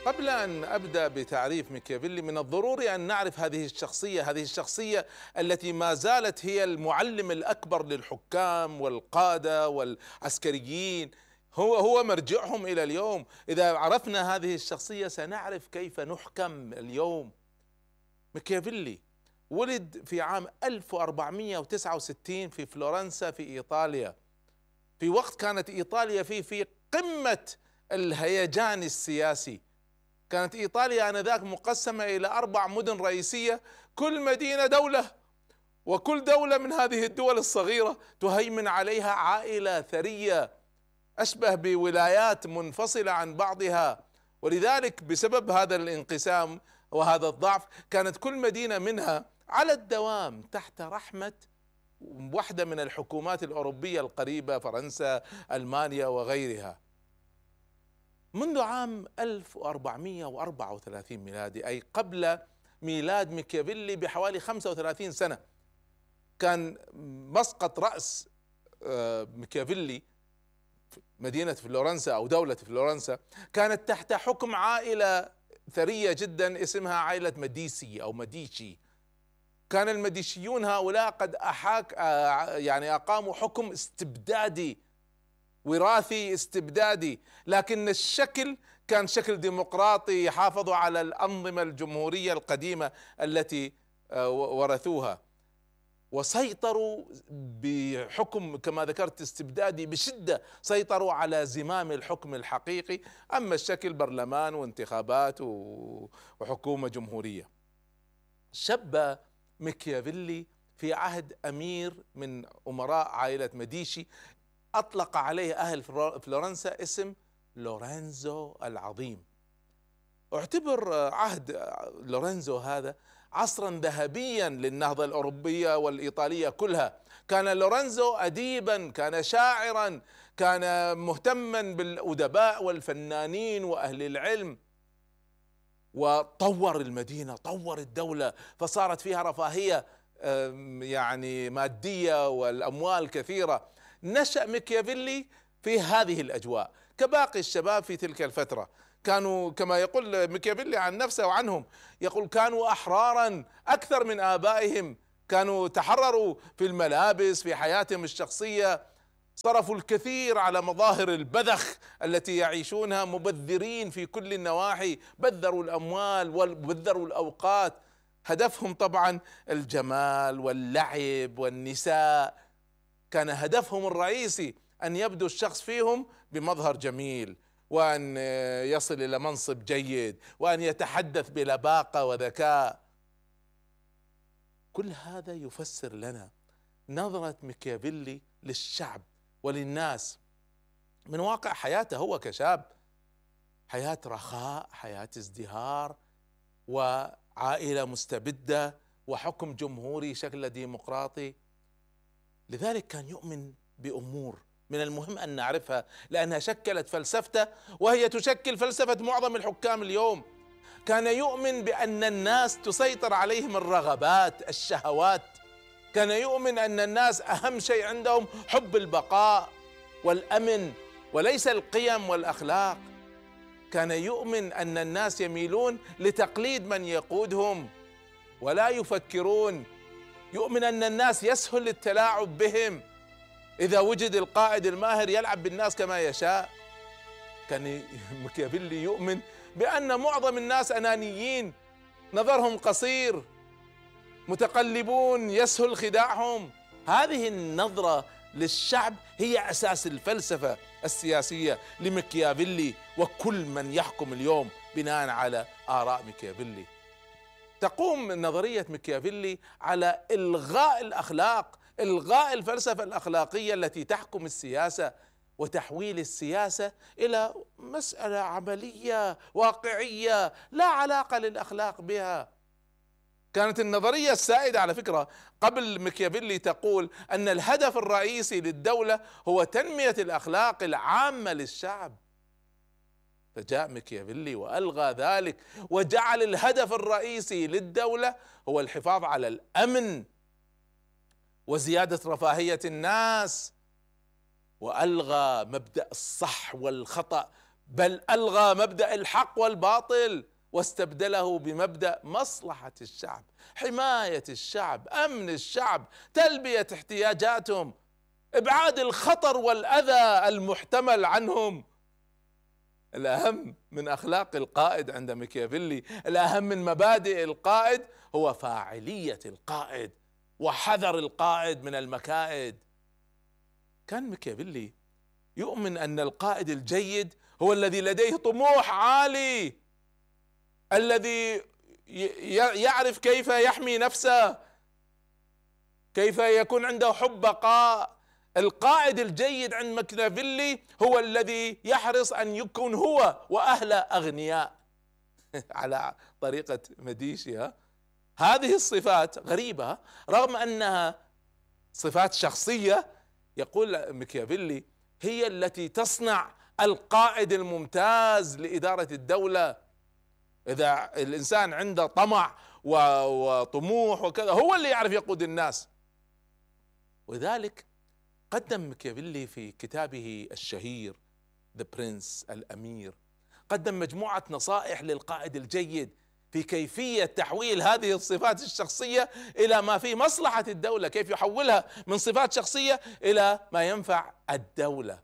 قبل أن أبدأ بتعريف ميكافيلي، من الضروري أن نعرف هذه الشخصية التي ما زالت هي المعلم الأكبر للحكام والقادة والعسكريين، هو مرجعهم إلى اليوم. إذا عرفنا هذه الشخصية سنعرف كيف نحكم اليوم. ميكافيلي ولد في عام 1469 في فلورنسا في إيطاليا، في وقت كانت إيطاليا في قمة الهيجان السياسي. كانت إيطاليا آنذاك مقسمة إلى 4 مدن رئيسية، كل مدينة دولة، وكل دولة من هذه الدول الصغيرة تهيمن عليها عائلة ثرية أشبه بولايات منفصلة عن بعضها. ولذلك بسبب هذا الانقسام وهذا الضعف كانت كل مدينة منها على الدوام تحت رحمة واحدة من الحكومات الأوروبية القريبة، فرنسا، ألمانيا وغيرها. منذ عام 1434 ميلادي، أي قبل ميلاد ميكافيلي بحوالي 35 سنة، كان مسقط رأس ميكافيلي مدينة فلورنسا أو دولة فلورنسا كانت تحت حكم عائلة ثرية جدا اسمها عائلة مديسي أو مديشي. كان المديشيون هؤلاء قد أقاموا حكم استبدادي وراثي استبدادي، لكن الشكل كان شكل ديمقراطي، حافظوا على الأنظمة الجمهورية القديمة التي ورثوها، وسيطروا بحكم كما ذكرت استبدادي بشدة، سيطروا على زمام الحكم الحقيقي. أما الشكل برلمان وانتخابات وحكومة جمهورية. شب ميكافيلي في عهد أمير من أمراء عائلة مديشي أطلق عليه أهل فلورنسا اسم لورينزو العظيم. اعتبر عهد لورينزو هذا عصرا ذهبيا للنهضة الأوروبية والإيطالية كلها. كان لورينزو أديبا، كان شاعرا، كان مهتما بالأدباء والفنانين وأهل العلم، وطور المدينة، طور الدولة، فصارت فيها رفاهية مادية والأموال كثيرة. نشأ ميكافيلي في هذه الأجواء كباقي الشباب في تلك الفترة. كانوا كما يقول ميكافيلي عن نفسه وعنهم، يقول كانوا أحرارا أكثر من آبائهم، كانوا تحرروا في الملابس، في حياتهم الشخصية، صرفوا الكثير على مظاهر البذخ التي يعيشونها، مبذرين في كل النواحي، بذروا الأموال وبذروا الأوقات. هدفهم طبعا الجمال واللعب والنساء، كان هدفهم الرئيسي أن يبدو الشخص فيهم بمظهر جميل، وأن يصل إلى منصب جيد، وأن يتحدث بلباقة وذكاء. كل هذا يفسر لنا نظرة ميكافيلي للشعب وللناس من واقع حياته هو كشاب، حياة رخاء، حياة ازدهار، وعائلة مستبدة، وحكم جمهوري شكل ديمقراطي. لذلك كان يؤمن بأمور من المهم أن نعرفها، لأنها شكلت فلسفته، وهي تشكل فلسفة معظم الحكام اليوم. كان يؤمن بأن الناس تسيطر عليهم الرغبات، الشهوات. كان يؤمن أن الناس أهم شيء عندهم حب البقاء والأمن، وليس القيم والأخلاق. كان يؤمن أن الناس يميلون لتقليد من يقودهم ولا يفكرون. يؤمن أن الناس يسهل التلاعب بهم، إذا وجد القائد الماهر يلعب بالناس كما يشاء. كان ميكافيلي يؤمن بأن معظم الناس أنانيين، نظرهم قصير، متقلبون، يسهل خداعهم. هذه النظرة للشعب هي أساس الفلسفة السياسية لميكافيلي وكل من يحكم اليوم بناء على آراء ميكافيلي. تقوم نظرية ميكافيلي على إلغاء الأخلاق، إلغاء الفلسفة الأخلاقية التي تحكم السياسة، وتحويل السياسة إلى مسألة عملية واقعية لا علاقة للأخلاق بها. كانت النظرية السائدة على فكرة قبل ميكافيلي تقول أن الهدف الرئيسي للدولة هو تنمية الأخلاق العامة للشعب، فجاء ميكافيلي وألغى ذلك، وجعل الهدف الرئيسي للدولة هو الحفاظ على الأمن وزيادة رفاهية الناس، وألغى مبدأ الصح والخطأ بل ألغى مبدأ الحق والباطل واستبدله بمبدأ مصلحة الشعب، حماية الشعب، أمن الشعب، تلبية احتياجاتهم، إبعاد الخطر والأذى المحتمل عنهم. الأهم من أخلاق القائد عند ميكافيلي، الأهم من مبادئ القائد هو فاعلية القائد وحذر القائد من المكائد. كان ميكافيلي يؤمن أن القائد الجيد هو الذي لديه طموح عالي، الذي يعرف كيف يحمي نفسه، كيف يكون عنده حب بقاء. القائد الجيد عند ماكيافيلي هو الذي يحرص أن يكون هو وأهله أغنياء على طريقة مديشي. هذه الصفات غريبة رغم أنها صفات شخصية، يقول ماكيافيلي هي التي تصنع القائد الممتاز لإدارة الدولة. إذا الإنسان عنده طمع وطموح وكذا هو اللي يعرف يقود الناس. وذلك قدم ماكيافيلي في كتابه الشهير ذا برنس، الأمير، قدم مجموعة نصائح للقائد الجيد في كيفية تحويل هذه الصفات الشخصية إلى ما في مصلحة الدولة، كيف يحولها من صفات شخصية إلى ما ينفع الدولة.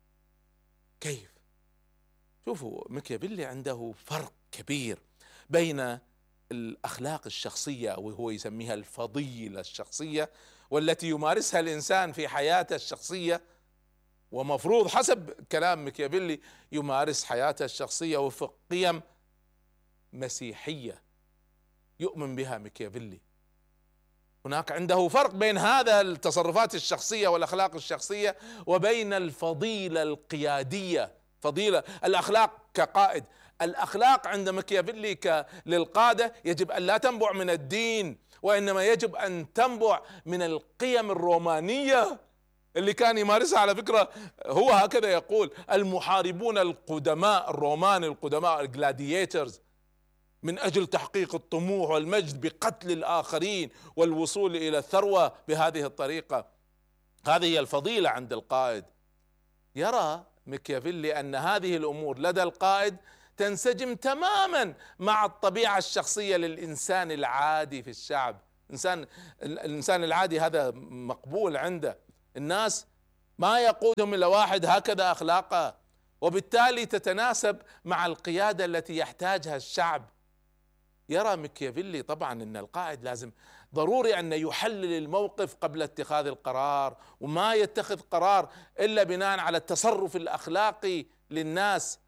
كيف؟ شوفوا، ماكيافيلي عنده فرق كبير بين الأخلاق الشخصية وهو يسميها الفضيلة الشخصية، والتي يمارسها الإنسان في حياته الشخصية، ومفروض حسب كلام ماكيافيلي يمارس حياته الشخصية وفق قيم مسيحية يؤمن بها ماكيافيلي. هناك عنده فرق بين هذا التصرفات الشخصية والأخلاق الشخصية وبين الفضيلة القيادية، فضيلة الأخلاق كقائد. الأخلاق عند ماكيافيلي للقادة يجب أن لا تنبع من الدين، وإنما يجب أن تنبع من القيم الرومانية اللي كان يمارسها. على فكرة هو هكذا يقول: المحاربون القدماء، الرومان القدماء، الجلادياترز، من أجل تحقيق الطموح والمجد بقتل الآخرين والوصول إلى الثروة بهذه الطريقة. هذه هي الفضيلة عند القائد. يرى ماكيافيلي أن هذه الأمور لدى القائد تنسجم تماما مع الطبيعة الشخصية للإنسان العادي في الشعب. الإنسان العادي هذا مقبول عنده، الناس ما يقودهم إلا واحد هكذا أخلاقه، وبالتالي تتناسب مع القيادة التي يحتاجها الشعب. يرى ماكيافيلي طبعا أن القائد لازم ضروري أن يحلل الموقف قبل اتخاذ القرار، وما يتخذ قرار إلا بناء على التصرف الأخلاقي للناس.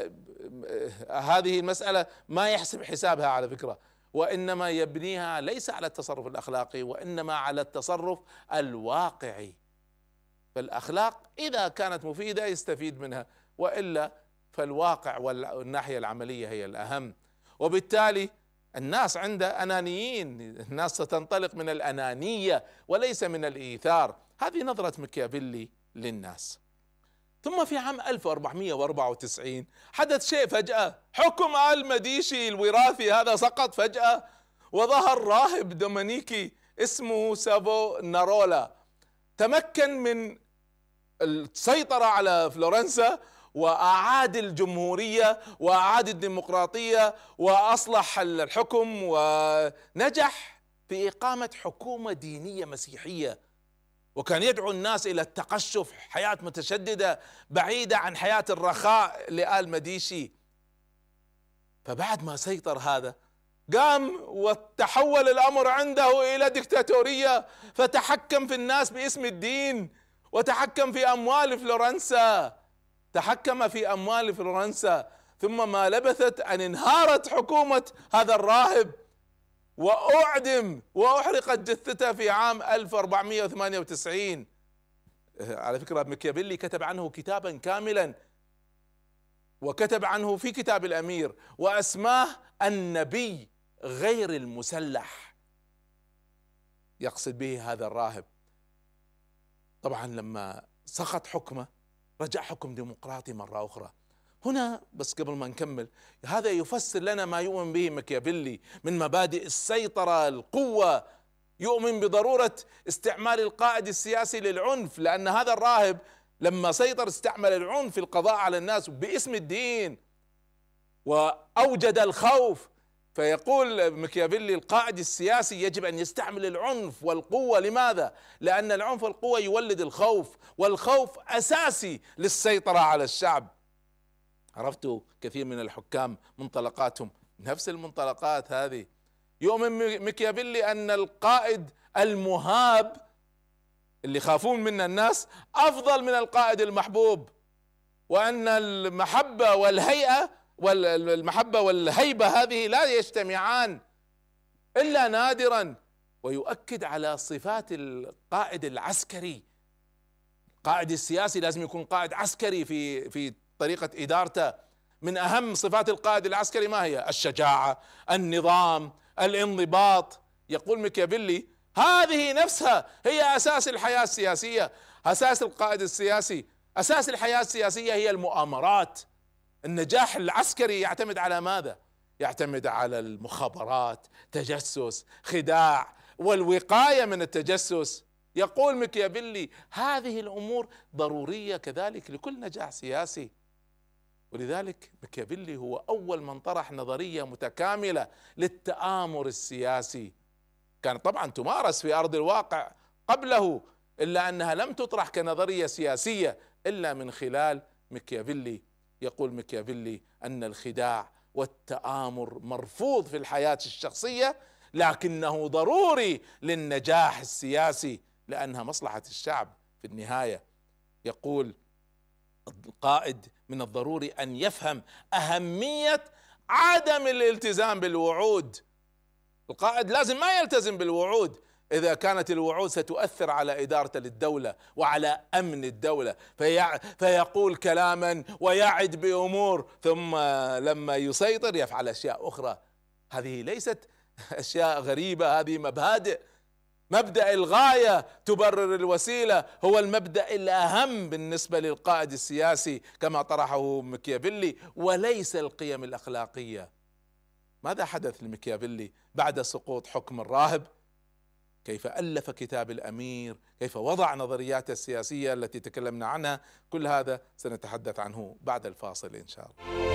هذه المسألة ما يحسب حسابها على فكرة، وإنما يبنيها ليس على التصرف الأخلاقي وإنما على التصرف الواقعي. فالأخلاق إذا كانت مفيدة يستفيد منها، وإلا فالواقع والناحية العملية هي الأهم. وبالتالي الناس عنده أنانيين، الناس ستنطلق من الأنانية وليس من الإيثار. هذه نظرة ماكيافيلي للناس. ثم في عام 1494 حدث شيء فجأة، حكم آل مديشي الوراثي هذا سقط فجأة، وظهر راهب دومينيكي اسمه سافونارولا، تمكن من السيطرة على فلورنسا وأعاد الجمهورية وأعاد الديمقراطية وأصلح الحكم، ونجح في إقامة حكومة دينية مسيحية، وكان يدعو الناس إلى التقشف، حياة متشددة بعيدة عن حياة الرخاء لآل مديشي. فبعد ما سيطر هذا قام وتحول الأمر عنده إلى ديكتاتورية، فتحكم في الناس باسم الدين، وتحكم في أموال فلورنسا، تحكم في أموال فلورنسا. ثم ما لبثت أن انهارت حكومة هذا الراهب وأعدم وأحرقت جثته في عام 1498. على فكرة ماكيافيلي كتب عنه كتابا كاملا، وكتب عنه في كتاب الأمير وأسماه النبي غير المسلح، يقصد به هذا الراهب. طبعا لما سقط حكمه رجع حكم ديمقراطي مرة أخرى. هنا بس قبل ما نكمل، هذا يفسر لنا ما يؤمن به ماكيافيلي من مبادئ السيطرة، القوة. يؤمن بضرورة استعمال القائد السياسي للعنف، لأن هذا الراهب لما سيطر استعمل العنف في القضاء على الناس باسم الدين وأوجد الخوف. فيقول ميكافيلي القائد السياسي يجب أن يستعمل العنف والقوة. لماذا؟ لأن العنف والقوة يولد الخوف، والخوف أساسي للسيطرة على الشعب. عرفتوا كثير من الحكام منطلقاتهم نفس المنطلقات هذه. يؤمن ميكافيلي أن القائد المهاب اللي يخافون منه الناس أفضل من القائد المحبوب، وأن المحبة والهيبة هذه لا يجتمعان إلا نادرا. ويؤكد على صفات القائد العسكري. القائد السياسي لازم يكون قائد عسكري في طريقة إدارته. من أهم صفات القائد العسكري ما هي؟ الشجاعة، النظام، الانضباط. يقول ميكافيلي هذه نفسها هي أساس الحياة السياسية. أساس القائد السياسي، أساس الحياة السياسية هي المؤامرات. النجاح العسكري يعتمد على ماذا؟ يعتمد على المخابرات، تجسس، خداع، والوقاية من التجسس. يقول ميكافيلي هذه الأمور ضرورية كذلك لكل نجاح سياسي. ولذلك ميكافيلي هو أول من طرح نظرية متكاملة للتآمر السياسي. كانت طبعا تمارس في أرض الواقع قبله، إلا أنها لم تطرح كنظرية سياسية إلا من خلال ميكافيلي. يقول ميكافيلي أن الخداع والتآمر مرفوض في الحياة الشخصية، لكنه ضروري للنجاح السياسي لأنها مصلحة الشعب في النهاية. يقول القائد من الضروري أن يفهم أهمية عدم الالتزام بالوعود. القائد لازم ما يلتزم بالوعود إذا كانت الوعود ستؤثر على إدارته للدولة وعلى أمن الدولة، فيقول كلاما ويعد بأمور ثم لما يسيطر يفعل أشياء أخرى. هذه ليست أشياء غريبة، هذه مبادئ. مبدأ الغاية تبرر الوسيلة هو المبدأ الأهم بالنسبة للقائد السياسي كما طرحه ميكافيلي، وليس القيم الأخلاقية. ماذا حدث لميكافيلي بعد سقوط حكم الراهب؟ كيف ألف كتاب الأمير، كيف وضع نظرياته السياسية التي تكلمنا عنها. كل هذا سنتحدث عنه بعد الفاصل إن شاء الله.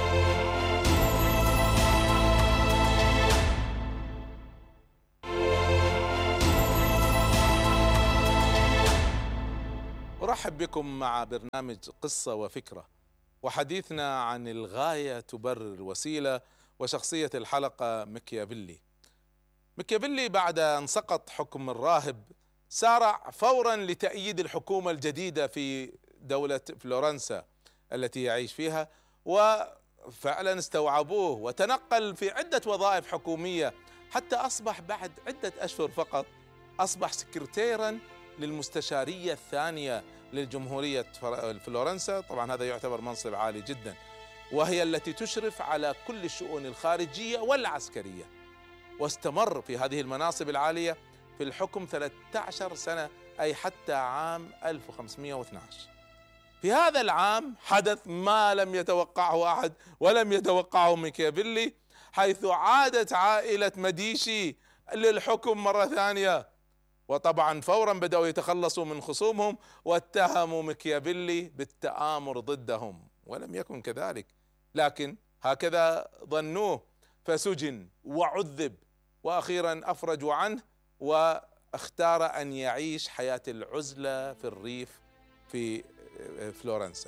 أرحب بكم مع برنامج قصة وفكرة، وحديثنا عن الغاية تبرر الوسيلة، وشخصية الحلقة ميكافيلي. ميكافيلي بعد أن سقط حكم الراهب سارع فورا لتأييد الحكومة الجديدة في دولة فلورنسا التي يعيش فيها، وفعلا استوعبوه وتنقل في عدة وظائف حكومية حتى أصبح بعد عدة أشهر فقط أصبح سكرتيرا للمستشارية الثانية للجمهورية فلورنسا. طبعا هذا يعتبر منصب عالي جدا، وهي التي تشرف على كل الشؤون الخارجية والعسكرية. واستمر في هذه المناصب العالية في الحكم 13 سنة، أي حتى عام 1512. في هذا العام حدث ما لم يتوقعه أحد ولم يتوقعه ميكافيلي، حيث عادت عائلة مديشي للحكم مرة ثانية. وطبعا فورا بدأوا يتخلصوا من خصومهم واتهموا ميكافيلي بالتآمر ضدهم، ولم يكن كذلك، لكن هكذا ظنوه، فسجن وعذب، وأخيرا أفرجوا عنه واختار أن يعيش حياة العزلة في الريف في فلورنسا.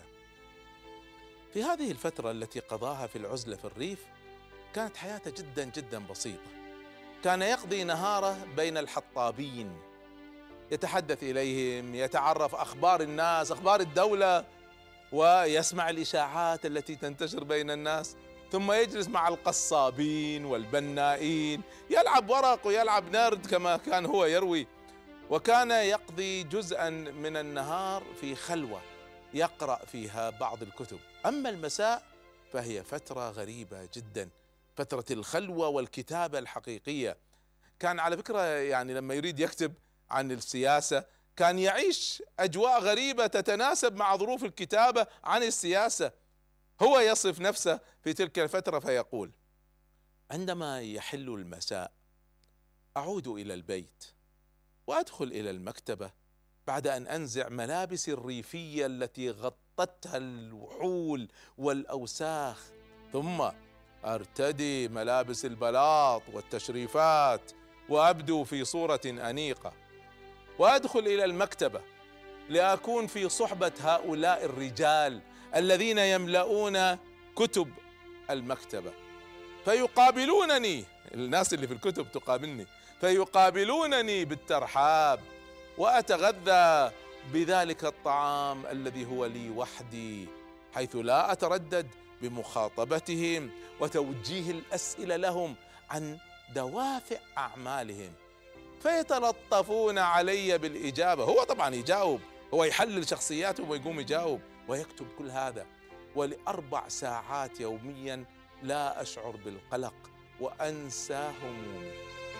في هذه الفترة التي قضاها في العزلة في الريف كانت حياته جدا جدا بسيطة. كان يقضي نهاره بين الحطابين، يتحدث إليهم، يتعرف أخبار الناس، أخبار الدولة، ويسمع الإشاعات التي تنتشر بين الناس، ثم يجلس مع القصابين والبنائين، يلعب ورق ويلعب نرد كما كان هو يروي. وكان يقضي جزءا من النهار في خلوة يقرأ فيها بعض الكتب. أما المساء فهي فترة غريبة جدا، فترة الخلوة والكتابة الحقيقية. كان على فكرة يعني لما يريد يكتب عن السياسة كان يعيش أجواء غريبة تتناسب مع ظروف الكتابة عن السياسة. هو يصف نفسه في تلك الفترة فيقول: عندما يحل المساء أعود إلى البيت وأدخل إلى المكتبة بعد أن أنزع ملابسي الريفية التي غطتها الوحول والأوساخ، ثم أرتدي ملابس البلاط والتشريفات وأبدو في صورة أنيقة، وأدخل إلى المكتبة لأكون في صحبة هؤلاء الرجال الذين يملؤون كتب المكتبة، فيقابلونني، الناس اللي في الكتب تقابلني، فيقابلونني بالترحاب، وأتغذى بذلك الطعام الذي هو لي وحدي، حيث لا أتردد بمخاطبتهم وتوجيه الأسئلة لهم عن دوافع أعمالهم، فيتلطفون علي بالإجابة. هو طبعا يجاوب، هو يحلل شخصياتهم ويقوم يجاوب ويكتب كل هذا، ول4 ساعات يوميا لا أشعر بالقلق وأنسى همومي.